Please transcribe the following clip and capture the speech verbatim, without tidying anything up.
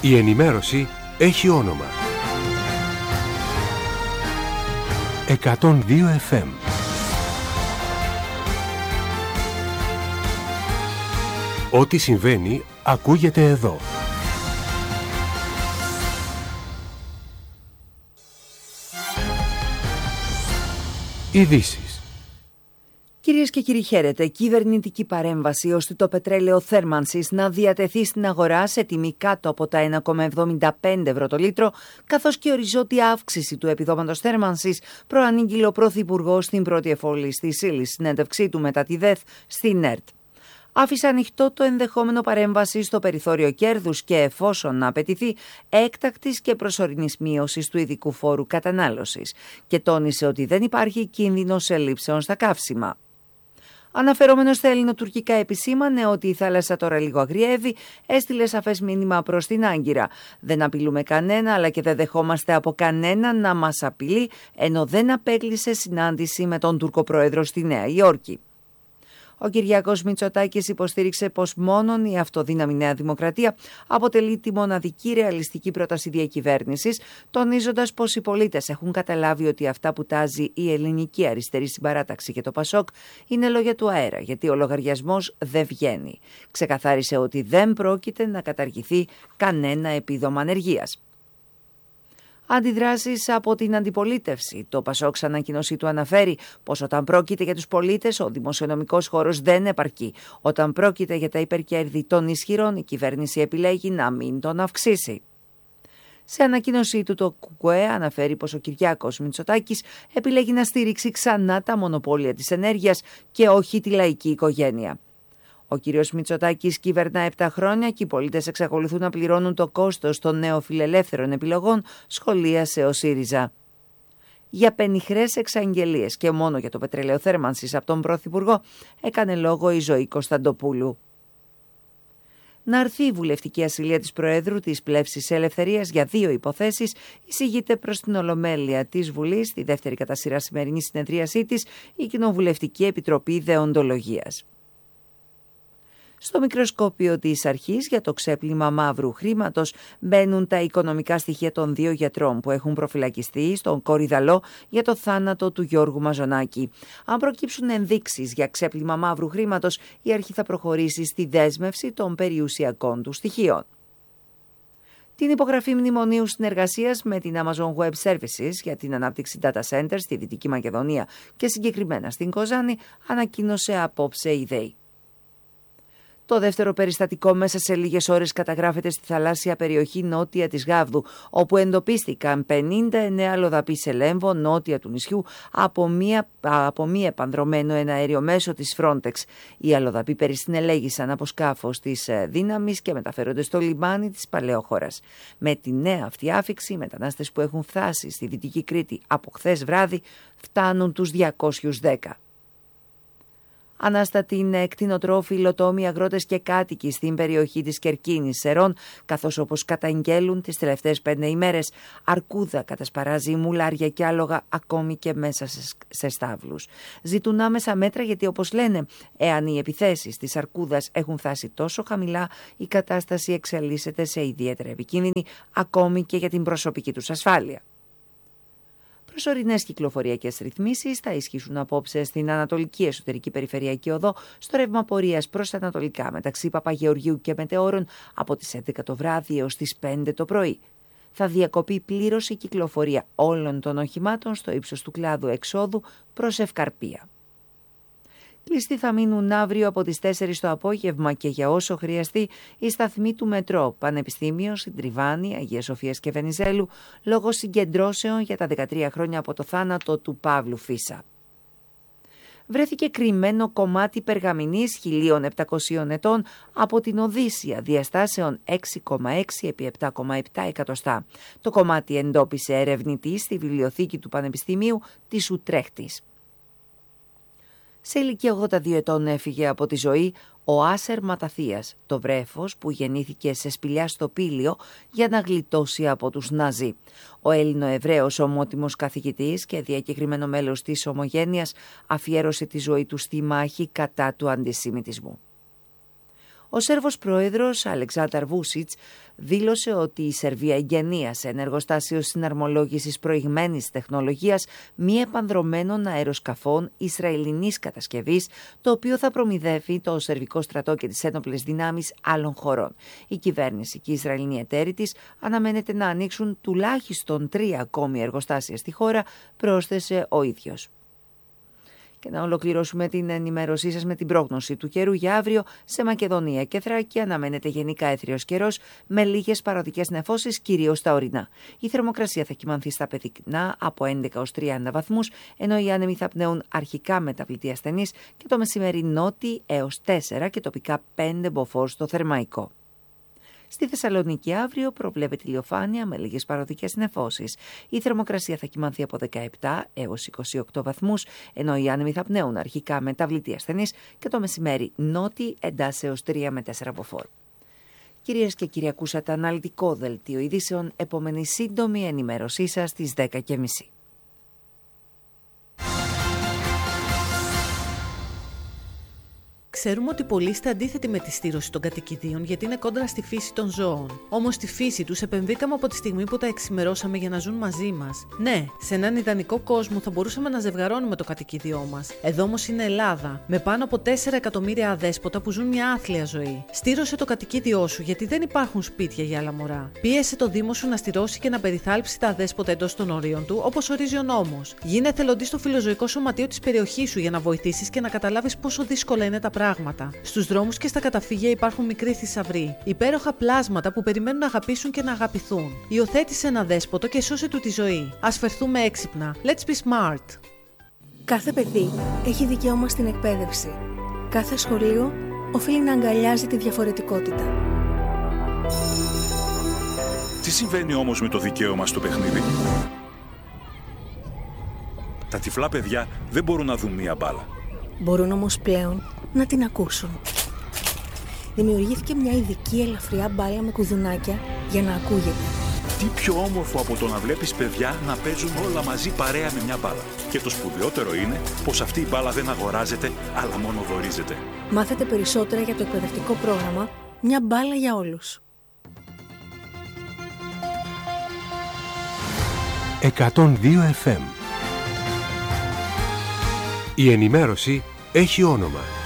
Η ενημέρωση έχει όνομα. εκατόν δύο εφ εμ. Ό,τι συμβαίνει ακούγεται εδώ. Ειδήσεις. Κυρίες και κύριοι, χαίρετε. Κυβερνητική παρέμβαση ώστε το πετρέλαιο θέρμανσης να διατεθεί στην αγορά σε τιμή κάτω από τα ένα κόμμα εβδομήντα πέντε ευρώ το λίτρο, καθώς και οριζόντια αύξηση του επιδόματος θέρμανσης, προανήγγειλε ο Πρωθυπουργός στην πρώτη εφόλης της ύλης συνέντευξή του μετά τη ΔΕΘ στην ΕΡΤ. Άφησε ανοιχτό το ενδεχόμενο παρέμβαση στο περιθώριο κέρδους και, εφόσον απαιτηθεί, έκτακτης και προσωρινής μείωσης του ειδικού φόρου κατανάλωσης και τόνισε ότι δεν υπάρχει κίνδυνος ελλείψεων στα καύσιμα. Αναφερόμενος στα ελληνοτουρκικά, επισήμανε ότι η θάλασσα τώρα λίγο αγριεύει, έστειλε σαφές μήνυμα προς την Άγκυρα. Δεν απειλούμε κανένα, αλλά και δεν δεχόμαστε από κανέναν να μας απειλεί, ενώ δεν απέκλεισε συνάντηση με τον Τούρκο πρόεδρο στη Νέα Υόρκη. Ο Κυριάκος Μητσοτάκης υποστήριξε πως μόνον η αυτοδύναμη Νέα Δημοκρατία αποτελεί τη μοναδική ρεαλιστική πρόταση διακυβέρνησης, τονίζοντας πως οι πολίτες έχουν καταλάβει ότι αυτά που τάζει η ελληνική αριστερή συμπαράταξη και το Πασόκ είναι λόγια του αέρα, γιατί ο λογαριασμός δεν βγαίνει. Ξεκαθάρισε ότι δεν πρόκειται να καταργηθεί κανένα επίδομα ανεργίας. Αντιδράσεις από την αντιπολίτευση. Το Πασόκ, σαν ανακοίνωσή του, αναφέρει πως όταν πρόκειται για τους πολίτες, ο δημοσιονομικός χώρος δεν επαρκεί. Όταν πρόκειται για τα υπερκέρδη των ισχυρών, η κυβέρνηση επιλέγει να μην τον αυξήσει. Σε ανακοίνωσή του, το ΚΚΕ αναφέρει πως ο Κυριάκος Μητσοτάκης επιλέγει να στηρίξει ξανά τα μονοπόλια της ενέργειας και όχι τη λαϊκή οικογένεια. Ο κύριος Μητσοτάκης κυβερνά επτά χρόνια και οι πολίτες εξακολουθούν να πληρώνουν το κόστος των νεοφιλελεύθερων επιλογών, σχολίασε ο ΣΥΡΙΖΑ. Για πενιχρές εξαγγελίες και μόνο για το πετρέλαιο θέρμανσης από τον Πρωθυπουργό έκανε λόγο η Ζωή Κωνσταντοπούλου. Να αρθεί η βουλευτική ασυλία της Προέδρου της Πλεύσης Ελευθερίας για δύο υποθέσεις, εισηγείται προς την Ολομέλεια της Βουλής στη δεύτερη κατά σειρά σημερινή συνεδρίασή της η Κοινοβουλευτική Επιτροπή Δεοντολογίας. Στο μικροσκόπιο της αρχής για το ξέπλυμα μαύρου χρήματος μπαίνουν τα οικονομικά στοιχεία των δύο γιατρών που έχουν προφυλακιστεί στον Κορυδαλό για το θάνατο του Γιώργου Μαζονάκη. Αν προκύψουν ενδείξεις για ξέπλυμα μαύρου χρήματος, η αρχή θα προχωρήσει στη δέσμευση των περιουσιακών του στοιχείων. Την υπογραφή μνημονίου συνεργασίας με την Amazon Web Services για την ανάπτυξη data centers στη Δυτική Μακεδονία και συγκεκριμένα στην Κοζάνη ανακοίνωσε απόψε η ΔΕΗ. Το δεύτερο περιστατικό μέσα σε λίγες ώρες καταγράφεται στη θαλάσσια περιοχή νότια της Γάβδου, όπου εντοπίστηκαν πενήντα εννέα αλλοδαποί σε Λέμβο, νότια του νησιού, από μία, από μία επανδρομένο ένα αέριο μέσο της Frontex. Οι αλλοδαποί περισυνελέγησαν από σκάφος της δύναμης και μεταφέρονται στο λιμάνι της Παλαιόχωρας. Με τη νέα αυτή άφιξη, οι μετανάστες που έχουν φτάσει στη Δυτική Κρήτη από χθες βράδυ φτάνουν τους διακόσιους δέκα. Ανάστατοι είναι κτηνοτρόφοι, υλοτόμοι, αγρότες και κάτοικοι στην περιοχή της Κερκίνης Σερών, καθώς όπως καταγγέλουν τις τελευταίες πέντε ημέρες, αρκούδα κατασπαράζει μουλάρια και άλογα ακόμη και μέσα σε στάβλους. Ζητούν άμεσα μέτρα γιατί, όπως λένε, εάν οι επιθέσεις της αρκούδας έχουν φτάσει τόσο χαμηλά, η κατάσταση εξελίσσεται σε ιδιαίτερα επικίνδυνη ακόμη και για την προσωπική τους ασφάλεια. Προσωρινές κυκλοφοριακές ρυθμίσεις θα ισχύσουν απόψε στην Ανατολική Εσωτερική Περιφερειακή Οδό στο ρεύμα πορείας προς Ανατολικά μεταξύ Παπαγεωργίου και Μετεώρων από τις έντεκα το βράδυ έως τις πέντε το πρωί. Θα διακοπεί πλήρως η κυκλοφορία όλων των οχημάτων στο ύψος του κλάδου εξόδου προς Ευκαρπία. Κλειστοί θα μείνουν αύριο από τις τέσσερις το απόγευμα και για όσο χρειαστεί οι σταθμοί του Μετρό, Πανεπιστήμιο, Συντριβάνη, Αγία Σοφίας και Βενιζέλου, λόγω συγκεντρώσεων για τα δεκατρία χρόνια από το θάνατο του Παύλου Φίσα. Βρέθηκε κρυμμένο κομμάτι περγαμηνής χίλια επτακόσιων ετών από την Οδύσσια διαστάσεων έξι κόμμα έξι επί επτά κόμμα επτά εκατοστά. Το κομμάτι εντόπισε ερευνητής στη βιβλιοθήκη του Πανεπιστημίου της Ουτρέχτης. Σε ηλικία ογδόντα δύο ετών έφυγε από τη ζωή ο Άσερ Ματαθίας, το βρέφος που γεννήθηκε σε σπηλιά στο Πήλιο για να γλιτώσει από τους Ναζί. Ο Έλληνο-Εβραίος ομότιμος καθηγητής και διακεκριμένο μέλος της Ομογένειας αφιέρωσε τη ζωή του στη μάχη κατά του αντισημιτισμού. Ο Σέρβος πρόεδρος Αλεξάνταρ Βούσιτς δήλωσε ότι η Σερβία εγγενίασε ένα εργοστάσιο συναρμολόγησης προηγμένης τεχνολογίας μη επανδρωμένων αεροσκαφών Ισραηλινής κατασκευής, το οποίο θα προμηδεύει το Σερβικό στρατό και τις ένοπλες δυνάμεις άλλων χωρών. Η κυβέρνηση και οι Ισραηλινοί εταίροι της αναμένεται να ανοίξουν τουλάχιστον τρία ακόμη εργοστάσια στη χώρα, πρόσθεσε ο ίδιος. Και να ολοκληρώσουμε την ενημέρωσή σας με την πρόγνωση του καιρού για αύριο. Σε Μακεδονία και Θράκη αναμένεται γενικά έθριος καιρός με λίγες παροδικές νεφώσεις, κυρίως στα ορεινά. Η θερμοκρασία θα κυμανθεί στα παιδικά από έντεκα έως τριάντα βαθμούς, ενώ οι άνεμοι θα πνέουν αρχικά μεταβλητή ασθενής και το μεσημέρι νότι έως τέσσερα και τοπικά πέντε μποφόρ στο Θερμαϊκό. Στη Θεσσαλονίκη αύριο προβλέπεται ηλιοφάνεια με λίγες παροδικές νεφώσεις. Η θερμοκρασία θα κυμανθεί από δεκαεπτά έως είκοσι οκτώ βαθμούς, ενώ οι άνεμοι θα πνέουν αρχικά μεταβλητή ασθενής και το μεσημέρι νότι εντάσσεως τρία με τέσσερα μποφόρ. Κυρίες και κύριοι, ακούσατε αναλυτικό δελτίο ειδήσεων. Επόμενη σύντομη ενημέρωσή σας στις δέκα και μισή. Ξέρουμε ότι πολλοί είστε αντίθετοι με τη στήρωση των κατοικιδίων γιατί είναι κόντρα στη φύση των ζώων. Όμως στη φύση τους επεμβήκαμε από τη στιγμή που τα εξημερώσαμε για να ζουν μαζί μας. Ναι, σε έναν ιδανικό κόσμο θα μπορούσαμε να ζευγαρώνουμε το κατοικίδιό μας. Εδώ όμως είναι Ελλάδα, με πάνω από τέσσερα εκατομμύρια αδέσποτα που ζουν μια άθλια ζωή. Στήρωσε το κατοικίδιό σου γιατί δεν υπάρχουν σπίτια για άλλα μωρά. Πίεσε το Δήμο σου να στηρώσει και να περιθάλψει τα αδέσποτα εντός των ορίων του, όπως ορίζει ο νόμος. Γίνε εθελοντής στο φιλοζωικό σωματείο της περιοχής σου για να βοηθήσεις και να καταλάβεις πόσο δύσκολα είναι τα πράγματα. Στους δρόμους και στα καταφύγια υπάρχουν μικροί θησαυροί, υπέροχα πλάσματα που περιμένουν να αγαπήσουν και να αγαπηθούν. Υιοθέτησε ένα δέσποτο και σώσε του τη ζωή. Ας φερθούμε έξυπνα. Let's be smart. Κάθε παιδί έχει δικαίωμα στην εκπαίδευση. Κάθε σχολείο οφείλει να αγκαλιάζει τη διαφορετικότητα. Τι συμβαίνει όμως με το δικαίωμα στο παιχνίδι? Τα τυφλά παιδιά δεν μπορούν να δουν μία μπάλα. Μπορούν όμως πλέον να την ακούσουν. Δημιουργήθηκε μια ειδική ελαφριά μπάλα με κουδουνάκια για να ακούγεται. Τι πιο όμορφο από το να βλέπεις παιδιά να παίζουν όλα μαζί παρέα με μια μπάλα. Και το σπουδαιότερο είναι πως αυτή η μπάλα δεν αγοράζεται, αλλά μόνο δωρίζεται. Μάθετε περισσότερα για το εκπαιδευτικό πρόγραμμα «Μια μπάλα για όλους». εκατόν δύο εφ εμ. Η ενημέρωση έχει όνομα.